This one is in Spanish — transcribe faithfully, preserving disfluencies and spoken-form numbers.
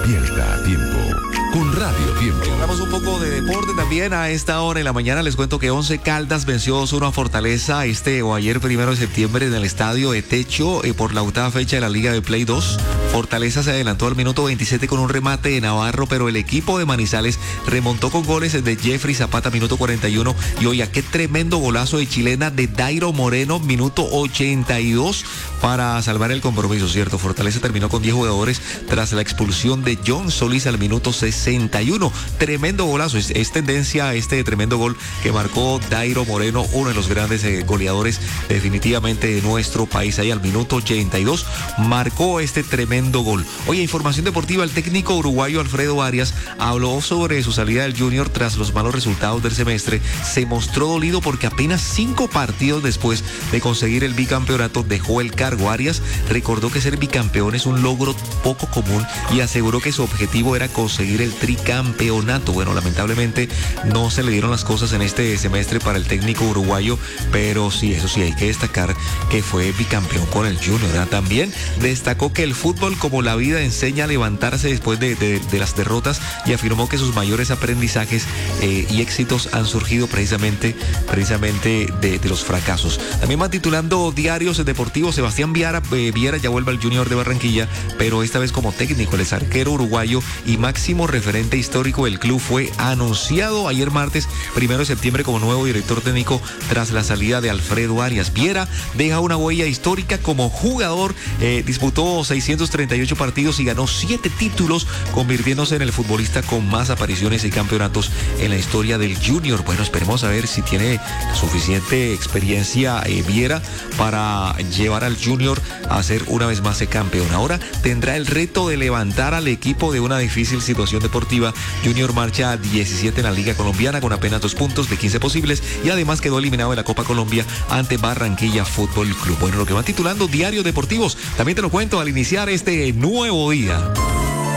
Despierta a tiempo con Radio Tiempo. Hablamos un poco de deporte también a esta hora en la mañana. Les cuento que Once Caldas venció dos uno a Fortaleza este o ayer primero de septiembre en el estadio de Techo eh, por la octava fecha de la Liga de Play dos. Fortaleza se adelantó al minuto veintisiete con un remate de Navarro, pero el equipo de Manizales remontó con goles de Jeffrey Zapata, minuto cuarenta y uno. Y oiga, qué tremendo golazo de chilena de Dairo Moreno, minuto ochenta y dos, para salvar el compromiso, ¿cierto? Fortaleza terminó con diez jugadores tras la expulsión de John Solís al minuto sesenta y uno. Tremendo golazo, es, es tendencia a este tremendo gol que marcó Dairo Moreno, uno de los grandes eh, goleadores definitivamente de nuestro país. Ahí al minuto ochenta y dos marcó este tremendo gol. Oye, información deportiva, el técnico uruguayo Alfredo Arias habló sobre su salida del Junior tras los malos resultados del semestre. Se mostró dolido porque apenas cinco partidos después de conseguir el bicampeonato dejó el cargo. Arias recordó que ser bicampeón es un logro poco común y aseguró que su objetivo era conseguir el tricampeonato. Bueno, lamentablemente no se le dieron las cosas en este semestre para el técnico uruguayo, pero sí, eso sí, hay que destacar que fue bicampeón con el Junior, ¿verdad? También destacó que el fútbol, como la vida, enseña a levantarse después de, de, de las derrotas, y afirmó que sus mayores aprendizajes eh, y éxitos han surgido precisamente, precisamente de, de los fracasos. También va titulando diarios deportivos. Sebastián Viera, eh, Viera ya vuelve al Junior de Barranquilla, pero esta vez como técnico. El arquero uruguayo y máximo referente histórico del club fue anunciado ayer martes primero de septiembre como nuevo director técnico tras la salida de Alfredo Arias. Viera deja una huella histórica como jugador, eh, disputó seiscientos treinta y ocho partidos y ganó siete títulos, convirtiéndose en el futbolista con más apariciones y campeonatos en la historia del Junior. Bueno, esperemos a ver si tiene suficiente experiencia eh, Viera para llevar al Junior a ser una vez más el campeón. Ahora tendrá el reto de levantar al equipo de una difícil situación deportiva. Junior marcha a diecisiete en la Liga Colombiana con apenas dos puntos de quince posibles y además quedó eliminado de la Copa Colombia ante Barranquilla Fútbol Club. Bueno, lo que van titulando diarios deportivos, también te lo cuento al iniciar este nuevo día.